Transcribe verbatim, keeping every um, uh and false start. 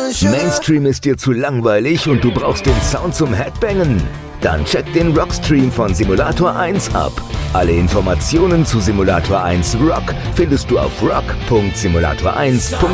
Mainstream ist dir zu langweilig und du brauchst den Sound zum Headbangen? Dann check den Rockstream von Simulator eins ab. Alle Informationen zu Simulator eins Rock findest du auf rock punkt simulator eins punkt